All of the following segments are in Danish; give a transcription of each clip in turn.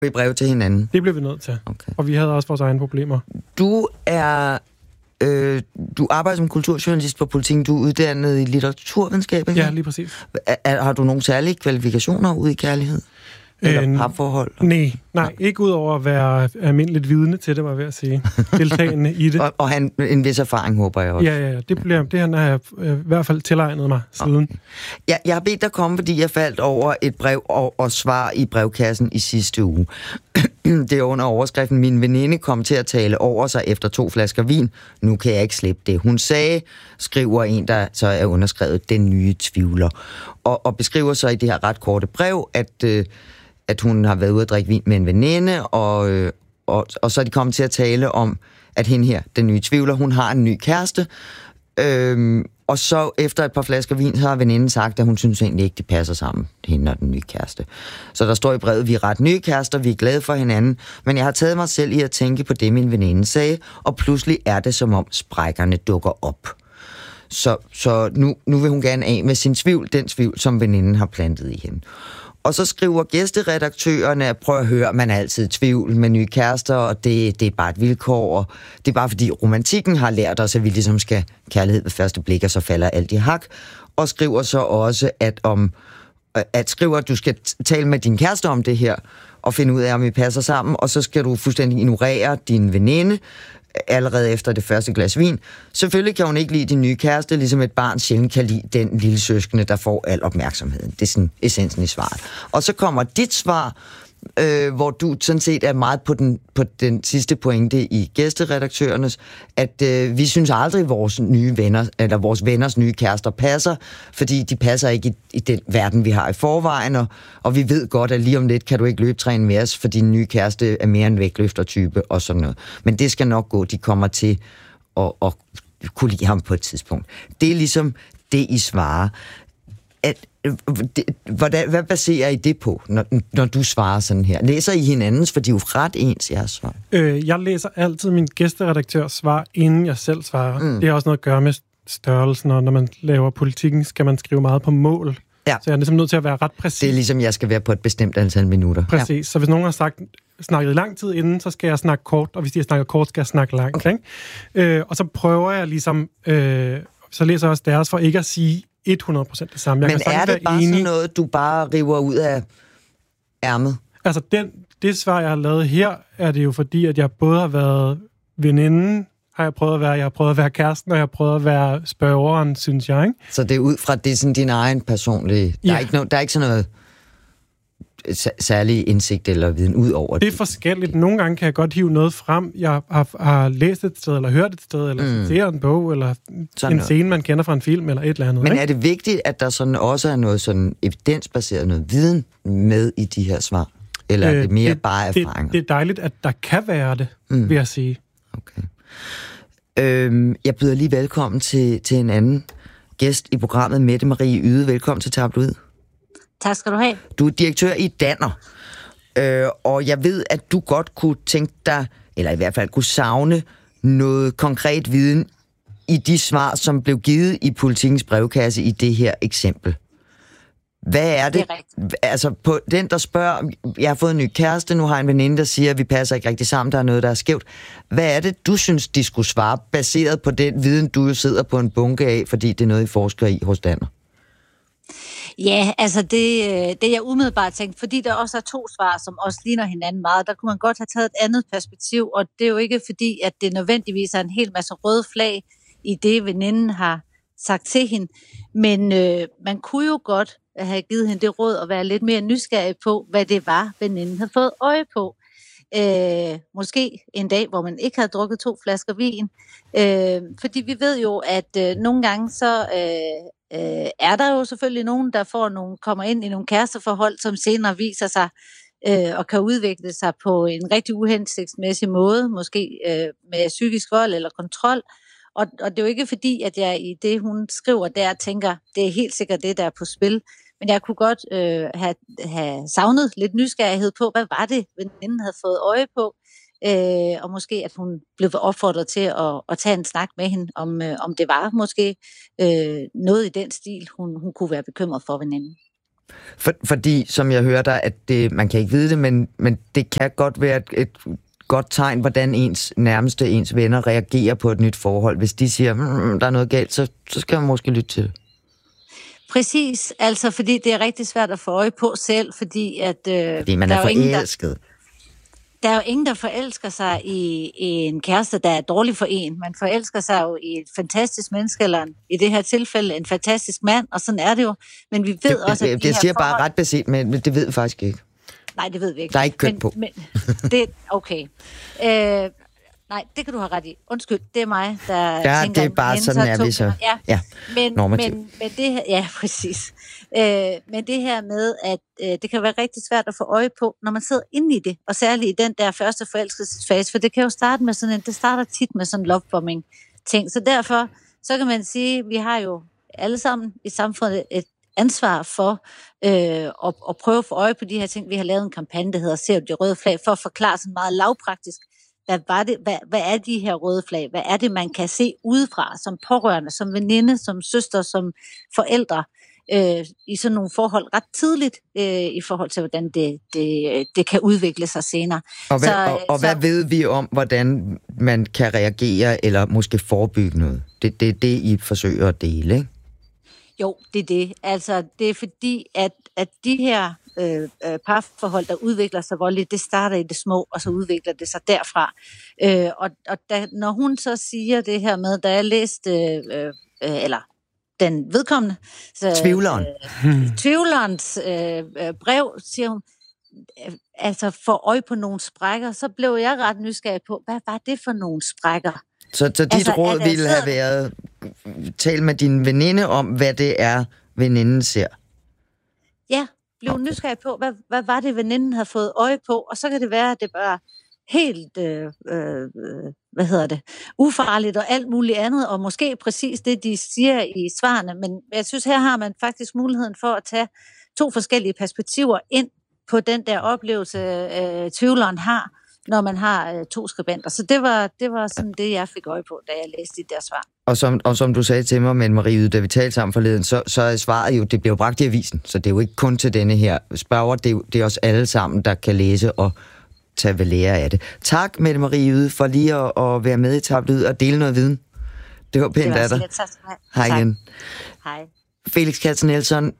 i brev til hinanden? Det blev vi nødt til. Okay. Og vi havde også vores egne problemer. Du arbejder som kulturjournalist på Politiken. Du er uddannet i litteraturvidenskab, ikke? Ja, lige præcis. Har du nogle særlige kvalifikationer ude i kærlighed? Eller parforhold? Nej, ikke ud over at være almindeligt vidne til det, var jeg ved at sige. Deltagende i det. og han en vis erfaring, håber jeg også. Ja. Det har jeg i hvert fald tilegnet mig siden. Okay. Ja, jeg har bedt dig komme, fordi jeg faldt over et brev og svar i brevkassen i sidste uge. Det er under overskriften: min veninde kom til at tale over sig efter 2 flasker vin. Nu kan jeg ikke slippe det. Hun sagde, skriver en, der så er underskrevet, den nye tvivler. Og beskriver så i det her ret korte brev, at hun har været ude at drikke vin med en veninde, og så er de kommet til at tale om, at hende her, den nye tvivler, hun har en ny kæreste. Og så efter et par flasker vin, så har veninden sagt, at hun synes egentlig ikke, det passer sammen, hende og den nye kæreste. Så der står i brevet, vi er ret nye kærester, vi er glade for hinanden, men jeg har taget mig selv i at tænke på det, min veninde sagde, og pludselig er det som om sprækkerne dukker op. Så nu vil hun gerne af med sin tvivl, den tvivl, som veninden har plantet i hende. Og så skriver gæsteredaktørerne, prøv at høre, man er altid i tvivl med nye kærester, og det er bare et vilkår, og det er bare fordi romantikken har lært os, at vi ligesom skal kærlighed ved første blik, og så falder alt i hak. Og skriver så også, at du skal tale med din kæreste om det her, og finde ud af, om I passer sammen, og så skal du fuldstændig ignorere din veninde, allerede efter det første glas vin. Selvfølgelig kan hun ikke lide din nye kæreste, ligesom et barn sjældent kan lide den lille søskende, der får al opmærksomheden. Det er sådan essensen i svaret. Og så kommer dit svar, hvor du sådan set er meget på den sidste pointe i gæsteredaktørernes, at vi synes aldrig, vores nye venner, eller vores venners nye kærester passer, fordi de passer ikke i den verden, vi har i forvejen, og vi ved godt, at lige om lidt kan du ikke løbetræne med os, fordi din nye kæreste er mere en vægtløftertype og sådan noget. Men det skal nok gå, de kommer til at kunne lide ham på et tidspunkt. Det er ligesom det, I svarer. Hvad baserer I det på, når du svarer sådan her? Læser I hinandens, for de er jo ret ens, jeres svar? Jeg læser altid min gæsteredaktørs svar, inden jeg selv svarer. Det har også noget at gøre med størrelsen, og når man laver Politikken, skal man skrive meget på mål. Ja. Så jeg er ligesom nødt til at være ret præcis. Det er ligesom, jeg skal være på et bestemt antal minutter. Præcis. Ja. Så hvis nogen har snakket lang tid inden, så skal jeg snakke kort, og hvis de har snakket kort, skal jeg snakke langt. Okay. Og så prøver jeg ligesom, så læser jeg også deres, for ikke at sige 100% det samme. Men er det bare sådan noget, du bare river ud af ærmet? Altså, det svar, jeg har lavet her, er det jo fordi, at jeg både har været veninden, jeg har prøvet at være kæresten, og jeg har prøvet at være spørgeren, synes jeg, ikke? Så det er ud fra det sådan din egen personlige... Ja. Der er ikke sådan noget særlig indsigt eller viden ud over det. Det er forskelligt. Nogle gange kan jeg godt hive noget frem, jeg har læst et sted, eller hørt et sted, eller citeret en bog, eller sådan en scene, man kender fra en film, eller et eller andet. Men er det vigtigt, at der sådan også er noget sådan evidensbaseret, noget viden med i de her svar? Eller er det mere bare erfaringer? Det er dejligt, at der kan være det, vil jeg sige. Okay. Jeg byder lige velkommen til en anden gæst i programmet, Mette Marie Yde. Velkommen til Tabloid. Tak skal du have. Du er direktør i Danner, og jeg ved, at du godt kunne tænke dig, eller i hvert fald kunne savne noget konkret viden i de svar, som blev givet i Politikens brevkasse i det her eksempel. Hvad er det? Altså, på den, der spørger, jeg har fået en ny kæreste, nu har jeg en veninde, der siger, at vi passer ikke rigtig sammen, der er noget, der er skævt. Hvad er det, du synes, de skulle svare, baseret på den viden, du jo sidder på en bunke af, fordi det er noget, I forsker i hos Danner? Ja, altså det jeg umiddelbart tænkte, fordi der også er 2 svar, som også ligner hinanden meget, der kunne man godt have taget et andet perspektiv, og det er jo ikke fordi, at det nødvendigvis er en hel masse røde flag i det, veninden har sagt til hende, men man kunne jo godt have givet hende det råd at være lidt mere nysgerrig på, hvad det var, veninden havde fået øje på. Måske en dag, hvor man ikke havde drukket 2 flasker vin, fordi vi ved jo, at nogle gange så er der jo selvfølgelig nogen, der kommer ind i nogle kæresteforhold, som senere viser sig og kan udvikle sig på en rigtig uhensigtsmæssig måde, måske med psykisk vold eller kontrol. Og det er jo ikke fordi, at jeg i det, hun skriver der, tænker, det er helt sikkert det, der er på spil. Men jeg kunne godt have savnet lidt nysgerrighed på, hvad var det, veninden havde fået øje på. Og måske, at hun blev opfordret til at tage en snak med hende, om det var måske noget i den stil, hun kunne være bekymret for veninden. Fordi, som jeg hører dig, at man kan ikke vide det, men det kan godt være et godt tegn, hvordan ens nærmeste, ens venner reagerer på et nyt forhold. Hvis de siger, der er noget galt, så skal man måske lytte til det. Præcis, altså fordi det er rigtig svært at få øje på selv, fordi man er forelsket. Der er jo ingen, der forelsker sig i en kæreste, der er dårlig for en. Man forelsker sig jo i et fantastisk menneske, eller i det her tilfælde en fantastisk mand, og sådan er det jo. Men vi ved også, at det siger bare ret beset, men det ved vi faktisk ikke. Nej, det ved vi ikke. Der er ikke køn på. Men det okay. Nej, det kan du have ret i. Undskyld, det er mig, der tænker... Ja, det er bare sådan, er vi så. Ja. Men det her... Ja, præcis. Men det her med, at det kan være rigtig svært at få øje på, når man sidder inde i det, og særligt i den der første forelskelsesfase, for det kan jo starte med sådan det starter tit med sådan en lovebombing ting. Så derfor, så kan man sige, vi har jo alle sammen i samfundet et ansvar for at prøve at få øje på de her ting. Vi har lavet en kampagne, der hedder Ser du de røde flag, for at forklare sådan meget lavpraktisk, hvad er de her røde flag? Hvad er det, man kan se udefra som pårørende, som veninde, som søster, som forældre i sådan nogle forhold ret tidligt i forhold til, hvordan det kan udvikle sig senere. Og hvad ved vi om, hvordan man kan reagere eller måske forebygge noget? Det er det, I forsøger at dele, ikke? Jo, det er det. Altså, det er fordi, at de her parforhold, der udvikler sig voldeligt, det starter i det små, og så udvikler det sig derfra. Når hun så siger det her med, da jeg læste, eller den vedkommende... Tvivlerens brev, siger hun, altså for øje på nogle sprækker, så blev jeg ret nysgerrig på, hvad var det for nogle sprækker? Så dit råd ville have været, tal med din veninde om, hvad det er, veninden ser? Ja, blev nysgerrig på, hvad var det, veninden havde fået øje på, og så kan det være, at det bare helt, ufarligt og alt muligt andet, og måske præcis det, de siger i svarene, men jeg synes, her har man faktisk muligheden for at tage 2 forskellige perspektiver ind på den der oplevelse, tvivleren har, når man har 2 skribenter. Så det var sådan det, jeg fik øje på, da jeg læste de der svar. Og som du sagde til mig, men Marie, da vi talte sammen forleden, så er svaret jo, det bliver bragt i avisen, så det er jo ikke kun til denne her spørger, det er os alle sammen, der kan læse og tage ved lære af det. Tak, Mette Marie Yde, for lige at være med i Tabloid og dele noget viden. Det var pænt af dig. Hej igen. Hej. Felix Katzenelson,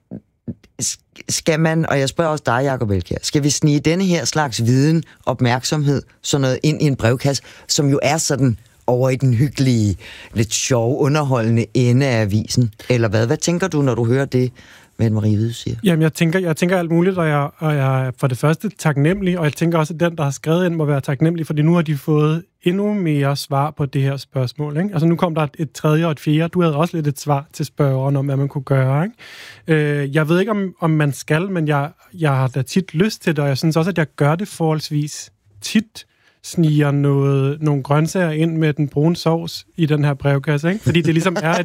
skal man, og jeg spørger også dig, Jacob Elkjær, skal vi snige denne her slags viden, opmærksomhed, sådan noget ind i en brevkasse, som jo er sådan over i den hyggelige, lidt sjove, underholdende ende af avisen? Eller hvad? Hvad tænker du, når du hører det, Mette Marie Yde siger? Jamen, jeg tænker alt muligt, og jeg er for det første taknemmelig, og jeg tænker også, at den, der har skrevet ind, må være taknemmelig, fordi nu har de fået endnu mere svar på det her spørgsmål, ikke? Altså, nu kom der et tredje og et fjerde. Du havde også lidt et svar til spørgeren om, hvad man kunne gøre, ikke? Jeg ved ikke, om man skal, men jeg har da tit lyst til det, og jeg synes også, at jeg gør det forholdsvis tit, sniger nogle grøntsager ind med den brune sovs i den her brevkasse, ikke? Fordi det ligesom er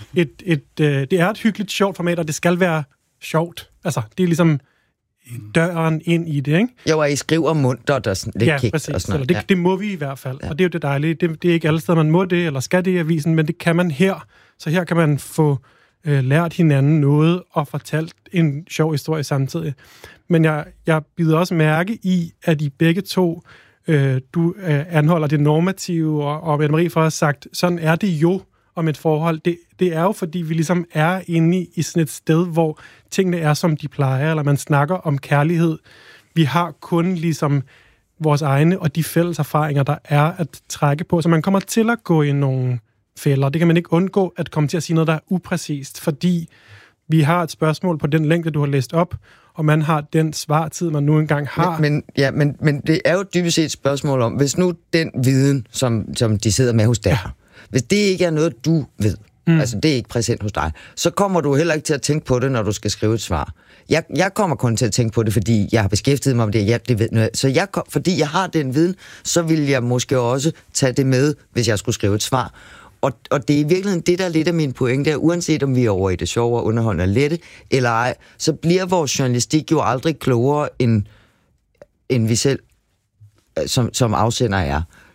det er et hyggeligt, sjovt format, og det skal være sjovt. Altså, det er ligesom døren ind i det, ikke? Jo, og I skriver muntert og sådan lidt kægt og sådan noget. Det må vi i hvert fald, og det er jo det dejlige. Det er ikke alle steder, man må det, eller skal det i avisen, men det kan man her. Så her kan man få lært hinanden noget og fortalt en sjov historie samtidig. Men jeg bider også mærke i, at I begge to du anholder det normative, og Mette Marie har sagt, sådan er det jo om et forhold. Det er jo, fordi vi ligesom er inde i sådan et sted, hvor tingene er, som de plejer, eller man snakker om kærlighed. Vi har kun ligesom vores egne og de fælles erfaringer, der er at trække på, så man kommer til at gå i nogle fælder. Det kan man ikke undgå at komme til at sige noget, der er upræcist, fordi vi har et spørgsmål på den længde, du har læst op, og man har den svartid, man nu engang har. Men det er jo dybest set et spørgsmål om, hvis nu den viden, som de sidder med hos dig, hvis det ikke er noget, du ved, altså det er ikke præsent hos dig, så kommer du heller ikke til at tænke på det, når du skal skrive et svar. Jeg kommer kun til at tænke på det, fordi jeg har beskæftiget mig med det, det ved noget. Så fordi jeg har den viden, så vil jeg måske også tage det med, hvis jeg skulle skrive et svar. Og det er i virkeligheden det, der er lidt af min pointe, der uanset om vi er over i det sjove og underholdende og lette, eller ej, så bliver vores journalistik jo aldrig klogere, end vi selv som afsender er.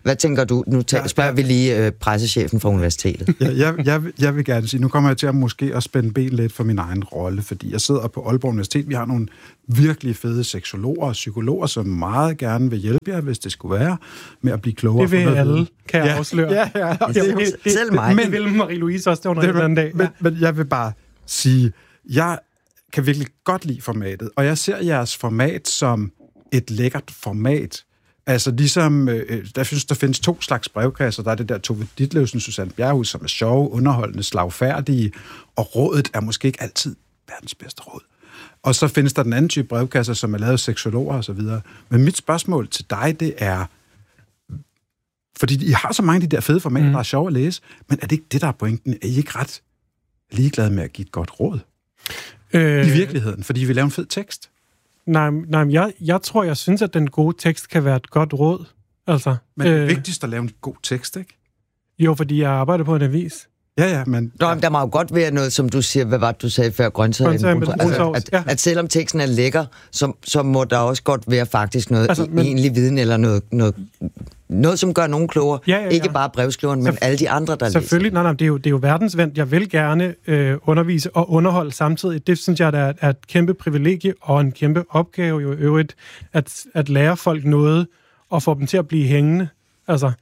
Hvad tænker du? Nu spørger vi lige pressechefen fra universitetet. Jeg vil gerne sige, nu kommer jeg til at måske at spænde ben lidt for min egen rolle, fordi jeg sidder på Aalborg Universitet. Vi har nogle virkelig fede seksologer og psykologer, som meget gerne vil hjælpe jer, hvis det skulle være, med at blive klogere. Det vil alle, kan jeg afsløre. Ja. Selv mig. Men vil Marie-Louise også under en eller anden dag. Men jeg vil bare sige, jeg kan virkelig godt lide formatet, og jeg ser jeres format som et lækkert format. Altså ligesom, der findes 2 slags brevkasser. Der er det der Tove Ditlevsen, Susanne Bjerghus, som er sjove, underholdende, slagfærdige, og rådet er måske ikke altid verdens bedste råd. Og så findes der den anden type brevkasser, som er lavet af seksologer og så videre. Men mit spørgsmål til dig, det er, fordi I har så mange af de der fede formater, der er sjove at læse, men er det ikke det, der er pointen? Er I ikke ret ligeglade med at give et godt råd? I virkeligheden, fordi I vil lave en fed tekst? Nej, jeg synes, at den gode tekst kan være et godt råd. Altså, men det er vigtigst at lave en god tekst, ikke? Jo, fordi jeg arbejder på en avis. Ja, men... Nå, men der må jo godt være noget, som du siger, hvad var det, du sagde før, grøntsager. At selvom teksten er lækker, så må der også godt være faktisk noget egentlig viden, eller noget, som gør nogen klogere. Ja. Ikke bare brevskriveren, men alle de andre, der selvfølgelig, læser. Nej, det er jo verdensvendt. Jeg vil gerne undervise og underholde samtidig. Det synes jeg, der er et kæmpe privilegie og en kæmpe opgave jo øvrigt, at lære folk noget og få dem til at blive hængende. Altså,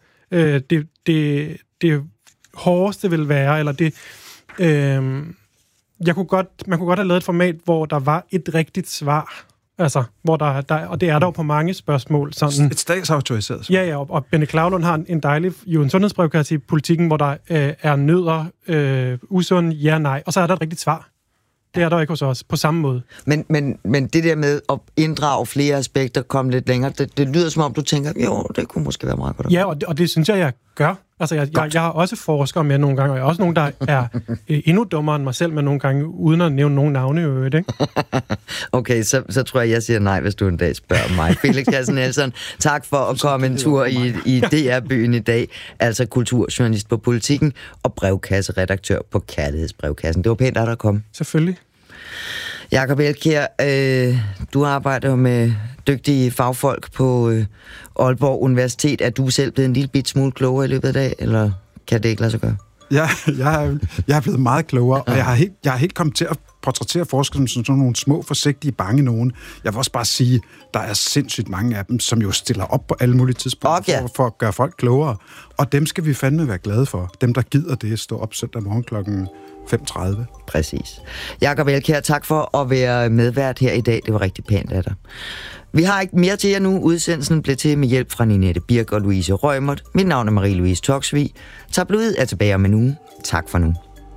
det hårdeste vil være, eller det... man kunne godt have lavet et format, hvor der var et rigtigt svar. Altså, hvor der og det er der jo på mange spørgsmål. Sådan, et statsautoriseret svar. Ja, og Benne Klavlund har en dejlig en sundhedsbrevkasse i Politikken, hvor der er nødder, usund, ja, nej, og så er der et rigtigt svar. Det er der ikke hos os, på samme måde. Men det der med at inddrage flere aspekter, komme lidt længere, det lyder som om, du tænker, jo, det kunne måske være meget godt. Ja, og det synes jeg gør. Altså, jeg har også forskere med nogle gange, og jeg har også nogen, der er endnu dummere end mig selv, men nogle gange uden at nævne nogen navne i øvrigt, ikke? Okay, så tror jeg siger nej, hvis du en dag spørger mig. Felix Kassen Nielsen, tak for at komme en tur i DR-byen i dag. Altså kulturjournalist på Politikken og brevkasseredaktør på Kærlighedsbrevkassen. Det var pænt, at der kom. Selvfølgelig. Jakob Elkjær, du arbejder jo med dygtige fagfolk på Aalborg Universitet. Er du selv blevet en lille bit smule klogere i løbet af dagen, eller kan det ikke lade sig gøre? Jeg er blevet meget klogere, og jeg har helt kommet til at portrættere forskere som sådan nogle små, forsigtige, bange nogen. Jeg vil også bare sige, der er sindssygt mange af dem, som jo stiller op på alle mulige tidspunkter for at gøre folk klogere. Og dem skal vi fandme være glade for. Dem, der gider det, stå op søndag morgen klokken 5:30. Præcis. Jakob Elkjær, tak for at være medvært her i dag. Det var rigtig pænt af dig. Vi har ikke mere til jer nu. Udsendelsen blev til med hjælp fra Ninette Birk og Louise Rømert. Mit navn er Marie-Louise Toksvig. Tabloid er tilbage om en uge. Tak for nu.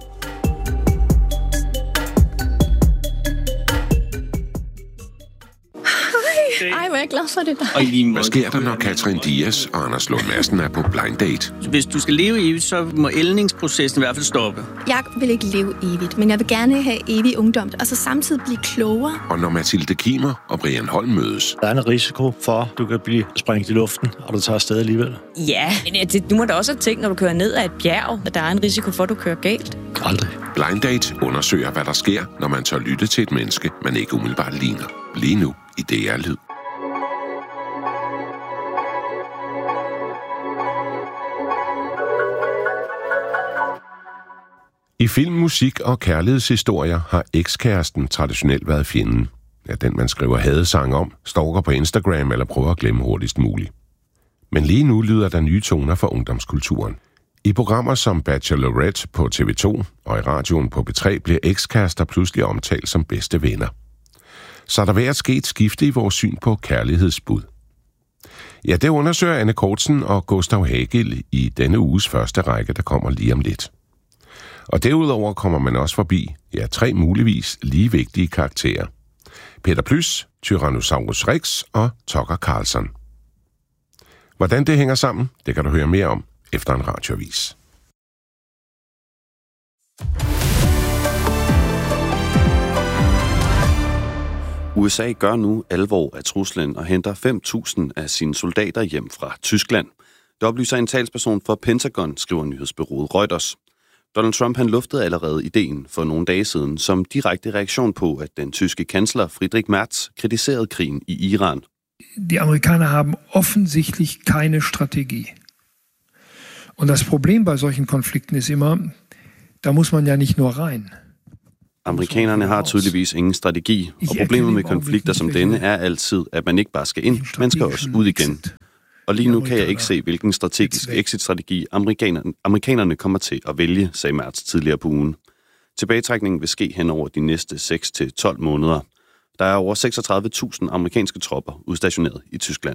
Ej, hvor er jeg glad for det der. Hvad sker der, når Katrin Dias og Anders Lund Madsen er på blind date? Hvis du skal leve evigt, så må ældningsprocessen i hvert fald stoppe. Jeg vil ikke leve evigt, men jeg vil gerne have evig ungdom, og så samtidig blive klogere. Og når Mathilde Kimer og Brian Holm mødes? Der er en risiko for, at du kan blive sprængt i luften, og du tager afsted alligevel. Ja, du må da også have tænkt, når du kører ned ad et bjerg, at der er en risiko for, at du kører galt. Aldrig. Blind Date undersøger, hvad der sker, når man tør lytte til et menneske, man ikke umiddelbart ligner. Lige nu i DR Lyd. I film, musik og kærlighedshistorier har ekskæresten traditionelt været fjenden. Ja, den man skriver hadesang om, stalker på Instagram eller prøver at glemme hurtigst muligt. Men lige nu lyder der nye toner for ungdomskulturen. I programmer som Bachelorette på TV2 og i radioen på P3 bliver ekskærester pludselig omtalt som bedste venner. Så der vil at ske et skifte i vores syn på kærlighedsbud. Ja, det undersøger Anne Kortsen og Gustav Hagel i denne uges første række, der kommer lige om lidt. Og derudover kommer man også forbi, 3 muligvis lige vigtige karakterer. Peter Plys, Tyrannosaurus Rex og Tucker Carlson. Hvordan det hænger sammen, det kan du høre mere om efter en radioavis. USA gør nu alvor af truslen og henter 5.000 af sine soldater hjem fra Tyskland. Det oplyser en talsperson for Pentagon, skriver nyhedsbureauet Reuters. Donald Trump han luftede allerede ideen for nogle dage siden som direkte reaktion på, at den tyske kansler Friedrich Merz kritiserede krigen i Iran. Die Amerikaner haben offensichtlich keine Strategie. Und das Problem bei solchen Konflikten ist immer, da muss man ja nicht nur rein. Amerikanerne har tydeligvis ingen strategi, og problemet med konflikter som denne er altid, at man ikke bare skal ind, man skal også ud igen. Og lige nu kan jeg ikke se, hvilken strategisk exit-strategi amerikanerne kommer til at vælge, sagde Merz tidligere på ugen. Tilbagetrækningen vil ske hen over de næste 6-12 måneder. Der er over 36.000 amerikanske tropper udstationeret i Tyskland.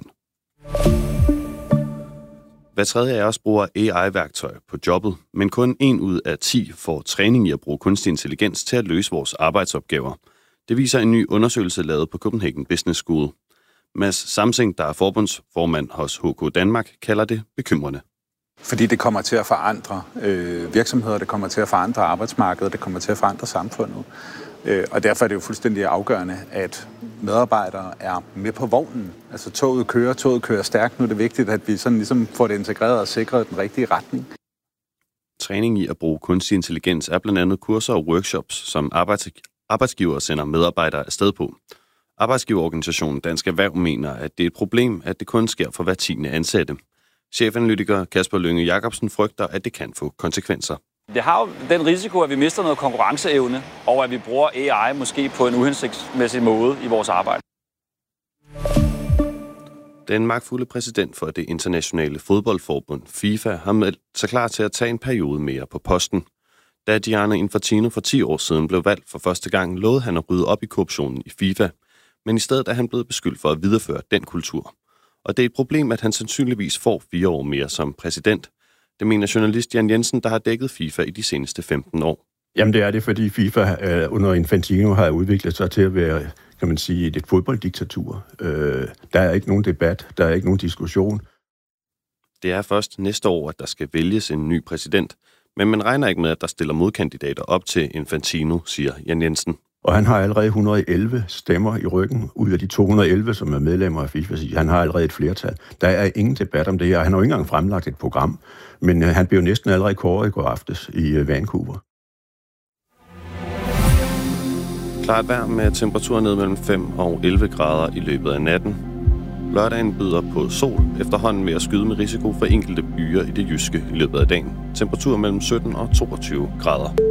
Hver tredje af os bruger AI-værktøj på jobbet, men kun 1 ud af 10 får træning i at bruge kunstig intelligens til at løse vores arbejdsopgaver. Det viser en ny undersøgelse lavet på Copenhagen Business School. Mads Samsing, der er forbundsformand hos HK Danmark, kalder det bekymrende. Fordi det kommer til at forandre virksomheder, det kommer til at forandre arbejdsmarkedet, det kommer til at forandre samfundet. Og derfor er det jo fuldstændig afgørende, at medarbejdere er med på vognen. Altså toget kører stærkt. Nu er det vigtigt, at vi sådan ligesom får det integreret og sikret den rigtige retning. Træning i at bruge kunstig intelligens er blandt andet kurser og workshops, som arbejdsgivere sender medarbejdere afsted på. Arbejdsgiverorganisationen Dansk Erhverv mener, at det er et problem, at det kun sker for hver 10. ansatte. Chefanalytiker Kasper Lynge Jacobsen frygter, at det kan få konsekvenser. Det har jo den risiko, at vi mister noget konkurrenceevne, og at vi bruger AI måske på en uhensigtsmæssig måde i vores arbejde. Den magtfulde præsident for det internationale fodboldforbund, FIFA, har meldt sig klar til at tage en periode mere på posten. Da Gianni Infantino for 10 år siden blev valgt for første gang, lovede han at rydde op i korruptionen i FIFA, men i stedet er han blevet beskyldt for at videreføre den kultur. Og det er et problem, at han sandsynligvis får 4 år mere som præsident. Det mener journalist Jan Jensen, der har dækket FIFA i de seneste 15 år. Jamen det er det, fordi FIFA under Infantino har udviklet sig til at være, kan man sige, et fodbolddiktatur. Der er ikke nogen debat, der er ikke nogen diskussion. Det er først næste år, at der skal vælges en ny præsident, men man regner ikke med, at der stiller modkandidater op til Infantino, siger Jan Jensen. Og han har allerede 111 stemmer i ryggen, ud af de 211, som er medlemmer af FIFA. Han har allerede et flertal. Der er ingen debat om det her. Han har jo ikke engang fremlagt et program, men han blev næsten allerede kåret i går aftes i Vancouver. Klart vejr med temperaturer ned mellem 5 og 11 grader i løbet af natten. Lørdagen byder på sol, efterhånden med at skyde med risiko for enkelte byer i det jyske i løbet af dagen. Temperatur mellem 17 og 22 grader.